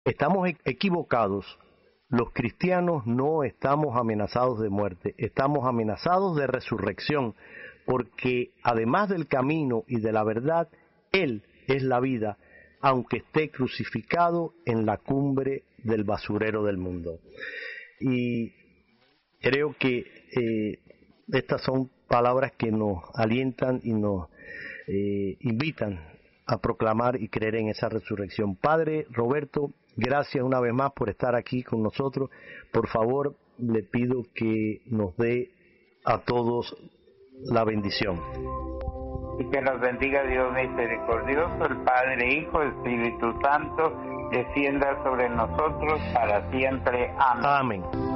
Estamos equivocados. Los cristianos no estamos amenazados de muerte, estamos amenazados de resurrección, porque además del camino y de la verdad, Él es la vida, aunque esté crucificado en la cumbre del basurero del mundo. Y creo que estas son palabras que nos alientan y nos invitan a proclamar y creer en esa resurrección. Padre Roberto, gracias una vez más por estar aquí con nosotros. Por favor, le pido que nos dé a todos la bendición. Y que nos bendiga Dios misericordioso, el Padre, Hijo, Espíritu Santo, descienda sobre nosotros para siempre. Amén. Amén.